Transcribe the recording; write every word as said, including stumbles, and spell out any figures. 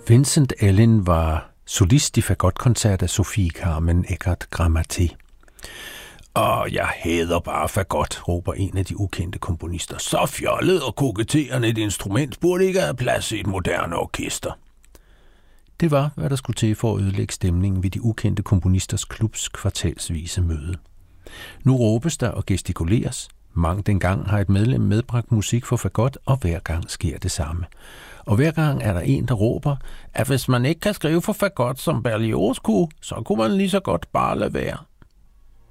Vincent Ellen var solist i fagotkoncert af Sofie Carmen Eckert Grammaté. Og jeg hader bare fagot, råber en af de ukendte komponister. Så fjollet og koketterende et instrument burde ikke have plads i et moderne orkester. Det var, hvad der skulle til for at ødelægge stemningen ved de ukendte komponisters klubs kvartalsvise møde. Nu råbes der og gestikuleres. Mangt dengang har et medlem medbragt musik for fagot, og hver gang sker det samme. Og hver gang er der en, der råber, at hvis man ikke kan skrive for fagot som Berlioz kunne, så kunne man lige så godt bare lade være.